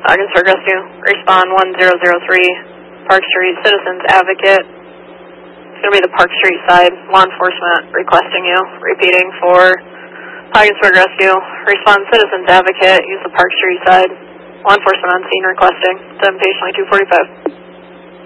Ogdensburg Rescue, respond 1003, Park Street, Citizens Advocate. It's going to be the Park Street side, law enforcement requesting you. Repeating for Ogdensburg Rescue, respond Citizens Advocate, use the Park Street side, law enforcement on scene requesting, 7 patient 245.